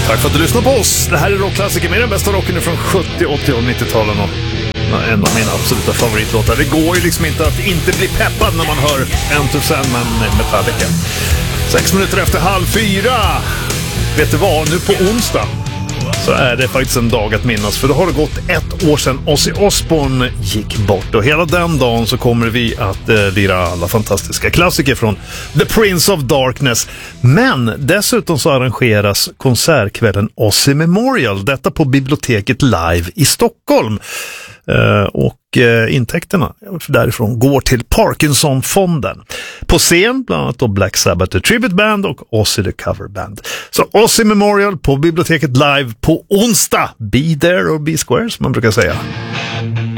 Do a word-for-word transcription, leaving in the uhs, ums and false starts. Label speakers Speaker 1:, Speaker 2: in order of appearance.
Speaker 1: Tack för att du lyssnar på oss. Det här är rockklassiker med den bästa rocken från sjuttio, åttio och nittio-talen. Och en av mina absoluta favoritlåtar. Det går ju liksom inte att inte bli peppad när man hör Enter Sandman med Metallica. Sex minuter efter halv fyra. Vet du vad? Nu på onsdag så är det faktiskt en dag att minnas. För då har det gått ett år sedan Ozzy Osbourne gick bort. Och hela den dagen så kommer vi att eh, lira alla fantastiska klassiker från The Prince of Darkness. Men dessutom så arrangeras konsertkvällen Ozzy Memorial. Detta på Biblioteket Live i Stockholm. Uh, och uh, intäkterna därifrån går till Parkinson-fonden. På scen bland annat då Black Sabbath The Tribute Band och Ozzy The Cover Band. Så Ozzy Memorial på Biblioteket Live på onsdag. Be there or be square som man brukar säga.